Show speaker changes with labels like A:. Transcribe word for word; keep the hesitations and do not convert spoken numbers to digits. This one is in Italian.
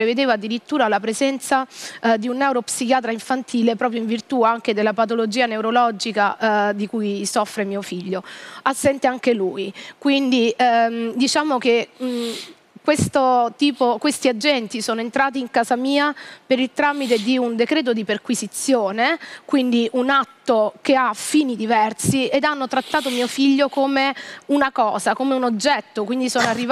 A: prevedeva addirittura la presenza eh, di un neuropsichiatra infantile proprio in virtù anche della patologia neurologica eh, di cui soffre mio figlio. Assente anche lui, quindi ehm, diciamo che mh, questo tipo, questi agenti sono entrati in casa mia per il tramite di un decreto di perquisizione, quindi un atto che ha fini diversi, ed hanno trattato mio figlio come una cosa, come un oggetto, quindi sono arrivati